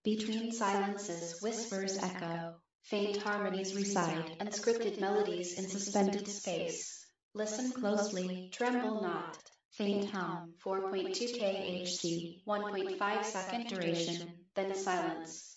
Between silences, whispers echo, faint harmonies reside, unscripted melodies in suspended space. Listen closely, tremble not. Faint hum, 4.2 kHz, 1.5 second duration, then silence.